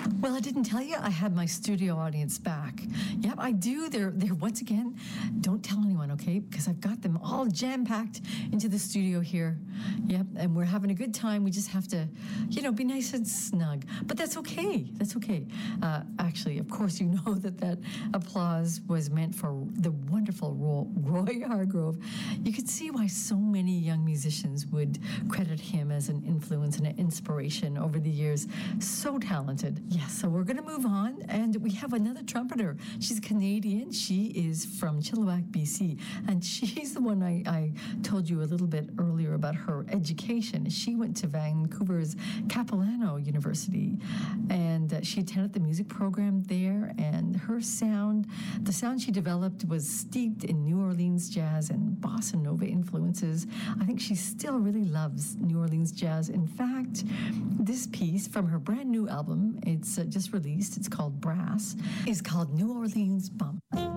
Well, I didn't tell you I had my studio audience back. Yep, I do. They're once again, don't tell anyone, okay? Because I've got them all jam-packed into the studio here. Yep, and we're having a good time. We just have to, be nice and snug. But that's okay. That's okay. Actually, of course, you know that applause was meant for the wonderful Roy Hargrove. You could see why so many young musicians would credit him as an influence and an inspiration over the years. So talented. Yes, so we're going to move on, and we have another trumpeter. She's Canadian. She is from Chilliwack, BC, and she's the one I told you a little bit earlier about her education. She went to Vancouver's Capilano University, and she attended the music program there, and the sound she developed was steeped in New Orleans jazz and bossa nova influences. I think she still really loves New Orleans jazz. In fact, this piece from her brand new album, it's just released, it's called Brass, is called New Orleans Bump.